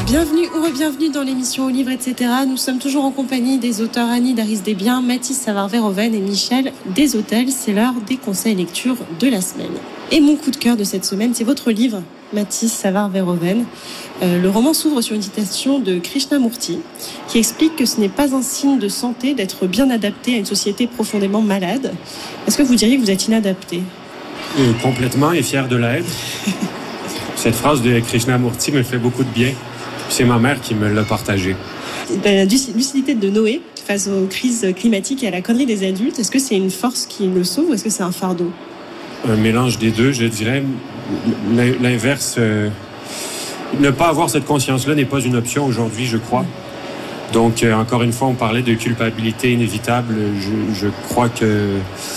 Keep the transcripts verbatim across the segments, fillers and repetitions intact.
Bienvenue ou re-bienvenue dans l'émission Au Livre, et cetera. Nous sommes toujours en compagnie des auteurs Annie Daris-Desbiens, Mathis Savard-Verhoeven et Michel Desautels. C'est l'heure des conseils lecture de la semaine. Et mon coup de cœur de cette semaine, c'est votre livre, Mathis Savard-Verhoeven. Euh, le roman s'ouvre sur une citation de Krishnamurti qui explique que ce n'est pas un signe de santé d'être bien adapté à une société profondément malade. Est-ce que vous diriez que vous êtes inadapté ? euh, Complètement et fier de l'être. Cette phrase de Krishnamurti me fait beaucoup de bien. C'est ma mère qui me l'a partagée. La lucidité de Noé face aux crises climatiques et à la connerie des adultes, est-ce que c'est une force qui le sauve ou est-ce que c'est un fardeau ? Un mélange des deux, je dirais. L'inverse, euh, ne pas avoir cette conscience-là n'est pas une option aujourd'hui, je crois. Donc, euh, encore une fois, on parlait de culpabilité inévitable. Je, je crois que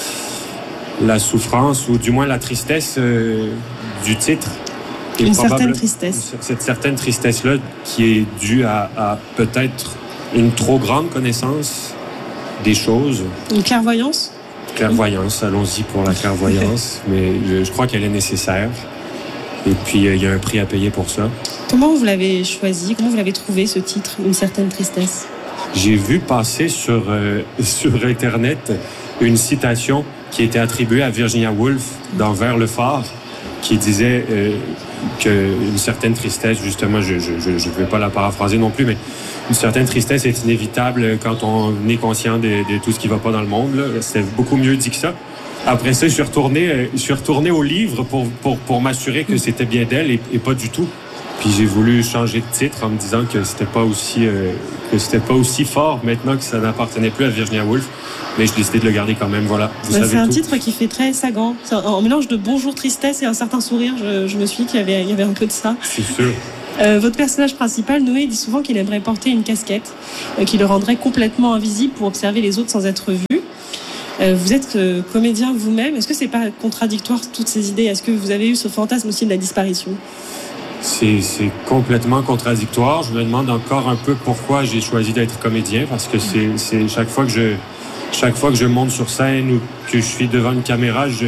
la souffrance, ou du moins la tristesse euh, du titre, Une certaine tristesse. Cette certaine tristesse-là qui est due à, à peut-être une trop grande connaissance des choses. Une clairvoyance ? Clairvoyance, allons-y pour la clairvoyance, mais je, je crois qu'elle est nécessaire. Et puis, euh, il y a un prix à payer pour ça. Comment vous l'avez choisi ? Comment vous l'avez trouvé, ce titre, Une certaine tristesse ? J'ai vu passer sur, euh, sur Internet une citation qui était attribuée à Virginia Woolf dans Vers le phare, qui disait euh, qu'une certaine tristesse, justement, je ne vais pas la paraphraser non plus, mais une certaine tristesse est inévitable quand on est conscient de, de tout ce qui ne va pas dans le monde. Là. C'est beaucoup mieux dit que ça. Après ça, je suis retourné, euh, je suis retourné au livre pour, pour, pour m'assurer que c'était bien d'elle et, et pas du tout. Puis j'ai voulu changer de titre en me disant que c'était pas aussi euh, que c'était pas aussi fort maintenant que ça n'appartenait plus à Virginia Woolf. Mais j'ai décidé de le garder quand même, voilà. Vous bah, savez c'est un tout. Titre qui fait très Sagan. C'est un, un mélange de bonjour tristesse et un certain sourire. Je, je me suis dit qu'il y avait, il y avait un peu de ça. C'est sûr. Euh, votre personnage principal, Noé, dit souvent qu'il aimerait porter une casquette euh, qui le rendrait complètement invisible pour observer les autres sans être vu. Euh, vous êtes euh, comédien vous-même. Est-ce que c'est pas contradictoire toutes ces idées ? Est-ce que vous avez eu ce fantasme aussi de la disparition ? C'est, c'est complètement contradictoire. Je me demande encore un peu pourquoi j'ai choisi d'être comédien, parce que c'est, c'est chaque fois que je chaque fois que je monte sur scène ou que je suis devant une caméra, je,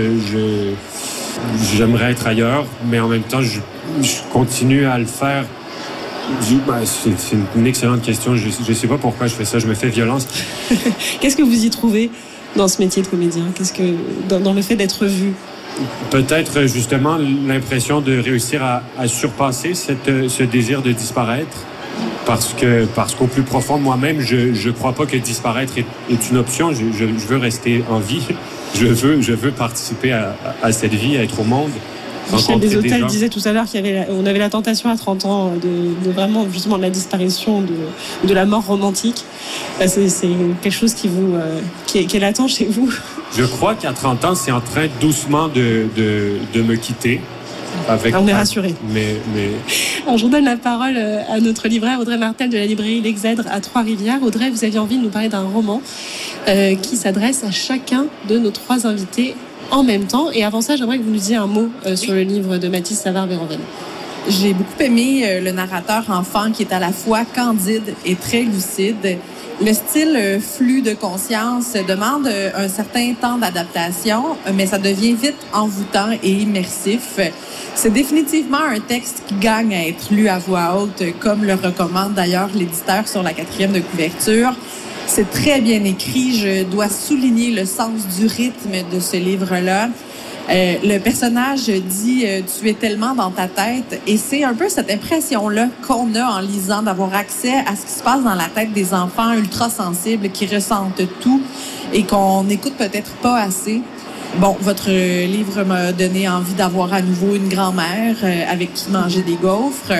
je j'aimerais être ailleurs, mais en même temps, je, je continue à le faire. Je, ben, c'est, c'est une excellente question. Je ne sais pas pourquoi je fais ça. Je me fais violence. Qu'est-ce que vous y trouvez dans ce métier de comédien ? Qu'est-ce que dans, dans le fait d'être vu ? Peut-être justement l'impression de réussir à, à surpasser cette, ce désir de disparaître, parce que parce qu'au plus profond de moi-même, je je crois pas que disparaître est, est une option. Je, je, je veux rester en vie. Je veux je veux participer à, à cette vie, à être au monde. Michel Desautels disait tout à l'heure qu'il y avait la, on avait la tentation à trente ans de, de vraiment justement de la disparition, de, de la mort romantique. C'est, c'est quelque chose qui vous euh, qui, est, qui est latent chez vous. Je crois qu'à trente ans, c'est en train doucement de, de, de me quitter. Avec, on est rassurés. Mais, mais... Alors, je donne la parole à notre libraire Audrey Martel de la librairie L'Exèdre à Trois-Rivières. Audrey, vous aviez envie de nous parler d'un roman euh, qui s'adresse à chacun de nos trois invités en même temps. Et avant ça, j'aimerais que vous nous disiez un mot euh, sur le livre de Mathis Savard-Verhoeven. J'ai beaucoup aimé euh, le narrateur enfant qui est à la fois candide et très lucide. Le style euh, flux de conscience demande euh, un certain temps d'adaptation, euh, mais ça devient vite envoûtant et immersif. C'est définitivement un texte qui gagne à être lu à voix haute, comme le recommande d'ailleurs l'éditeur sur la quatrième de couverture. C'est très bien écrit. Je dois souligner le sens du rythme de ce livre-là. Euh, le personnage dit euh, « tu es tellement dans ta tête » et c'est un peu cette impression-là qu'on a en lisant, d'avoir accès à ce qui se passe dans la tête des enfants ultra sensibles qui ressentent tout et qu'on n'écoute peut-être pas assez. Bon, votre livre m'a donné envie d'avoir à nouveau une grand-mère euh, avec qui manger des gaufres.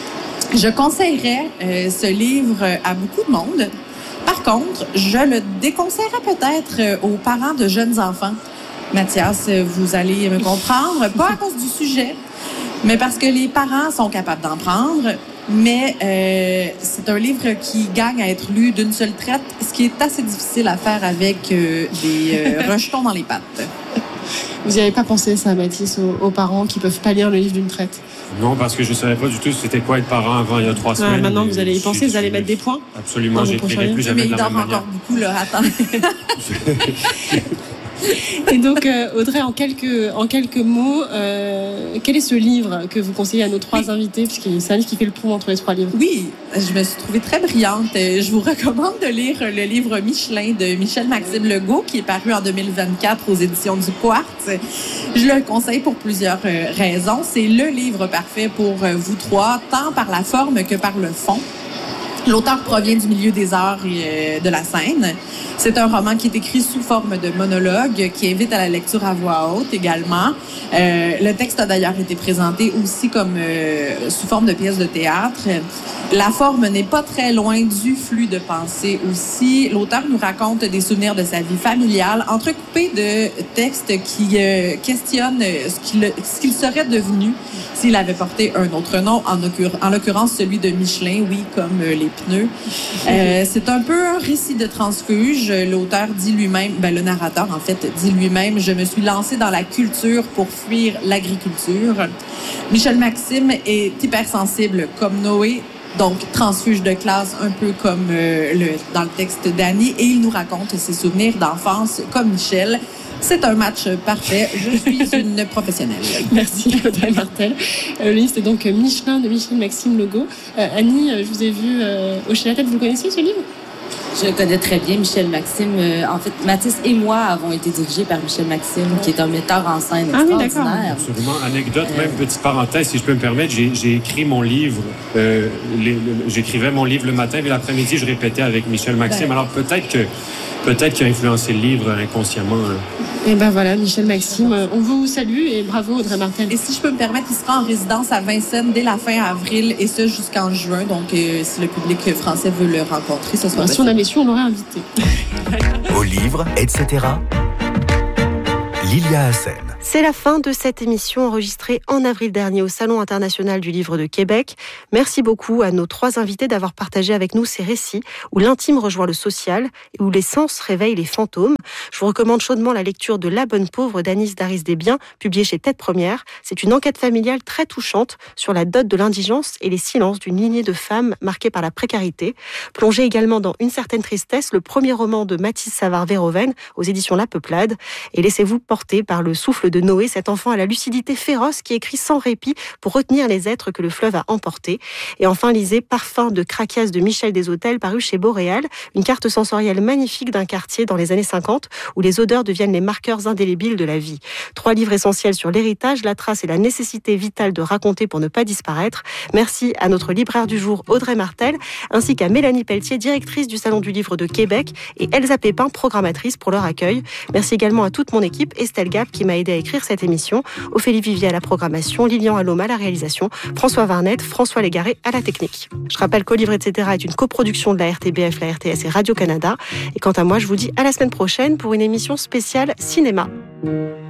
Je conseillerais euh, ce livre à beaucoup de monde. Par contre, je le déconseillerais peut-être aux parents de jeunes enfants. Mathias, vous allez me comprendre, pas à cause du sujet, mais parce que les parents sont capables d'en prendre, mais euh, c'est un livre qui gagne à être lu d'une seule traite, ce qui est assez difficile à faire avec euh, des euh, rejetons dans les pattes. Vous n'y avez pas pensé ça, Mathis, aux, aux parents qui peuvent pas lire le livre d'une traite? Non, parce que je savais pas du tout c'était quoi être parent avant il y a trois ouais, semaines. Maintenant, vous allez y penser, vous allez mettre des points. Absolument, j'écrirai plus jamais mais de la même il dort manière. encore beaucoup, là, attends. Et donc, euh, Audrey, en quelques, en quelques mots, euh, quel est ce livre que vous conseillez à nos trois oui. invités, puisque c'est un livre qui fait le pont entre les trois livres? Oui, je me suis trouvée très brillante. Je vous recommande de lire le livre Michelin de Michel-Maxime Legault, qui est paru en deux mille vingt-quatre aux éditions du Quartz. Je le conseille pour plusieurs raisons. C'est le livre parfait pour vous trois, tant par la forme que par le fond. L'auteur provient du milieu des arts et de la scène. C'est un roman qui est écrit sous forme de monologue, qui invite à la lecture à voix haute également. Euh, le texte a d'ailleurs été présenté aussi comme euh, sous forme de pièce de théâtre. La forme n'est pas très loin du flux de pensée aussi. L'auteur nous raconte des souvenirs de sa vie familiale, entrecoupés de textes qui euh, questionnent ce qu'il, ce qu'il serait devenu s'il avait porté un autre nom, en, occur- en l'occurrence celui de Michelin, oui, comme euh, les pneus. Euh, c'est un peu un récit de transfuge. L'auteur dit lui-même, ben, le narrateur en fait dit lui-même, je me suis lancé dans la culture pour fuir l'agriculture. Michel-Maxime est hypersensible comme Noé, donc transfuge de classe un peu comme euh, le, dans le texte d'Annie, et il nous raconte ses souvenirs d'enfance comme Michel. C'est un match parfait. Je suis une professionnelle. Merci, Audrey Martel. Euh, le livre, c'est donc Michelin de Michel-Maxime Legault. Euh, Annie, je vous ai vu euh, hocher la tête. Vous le connaissiez, ce livre? Je connais très bien Michel-Maxime. Euh, en fait, Mathis et moi avons été dirigés par Michel-Maxime, qui est un metteur en scène extraordinaire. Ah oui, absolument. Anecdote, euh... même petite parenthèse, si je peux me permettre, j'ai, j'ai écrit mon livre. Euh, les, le, j'écrivais mon livre le matin, puis l'après-midi, je répétais avec Michel-Maxime. Ben... Alors peut-être que peut-être qu'il a influencé le livre inconsciemment. Hein. Et ben voilà, Michel-Maxime, on vous salue et bravo Audrey Martel. Et si je peux me permettre, il sera en résidence à Vincennes dès la fin avril et ce jusqu'en juin. Donc euh, si le public français veut le rencontrer, ce sera ben, si on avait su, on l'aurait invité. Au livre, et cetera. Lilia Hassen. C'est la fin de cette émission enregistrée en avril dernier au Salon international du livre de Québec. Merci beaucoup à nos trois invités d'avoir partagé avec nous ces récits où l'intime rejoint le social et où les sens réveillent les fantômes. Je vous recommande chaudement la lecture de La Bonne Pauvre d'Anis Daris Desbiens, publiée chez Tête Première. C'est une enquête familiale très touchante sur la dot de l'indigence et les silences d'une lignée de femmes marquées par la précarité. Plongez également dans Une certaine tristesse, le premier roman de Mathis Savard-Verhoeven aux éditions La Peuplade. Et laissez-vous porter par le souffle de Noé, cet enfant à la lucidité féroce qui écrit sans répit pour retenir les êtres que le fleuve a emportés. Et enfin, lisez Parfum de Craquias de Michel Deshôtels, paru chez Boréal, une carte sensorielle magnifique d'un quartier dans les années cinquante où les odeurs deviennent les marqueurs indélébiles de la vie. Trois livres essentiels sur l'héritage, la trace et la nécessité vitale de raconter pour ne pas disparaître. Merci à notre libraire du jour, Audrey Martel, ainsi qu'à Mélanie Pelletier, directrice du Salon du Livre de Québec, et Elsa Pépin, programmatrice, pour leur accueil. Merci également à toute mon équipe, Estelle Gap, qui m'a aidé à écrire cette émission, Ophélie Vivier à la programmation, Lilian Alloma à la réalisation, François Varnet, François Légaré à la technique. Je rappelle qu'Au livre, et cetera est une coproduction de la R T B F, la R T S et Radio-Canada. Et quant à moi, je vous dis à la semaine prochaine pour une émission spéciale cinéma.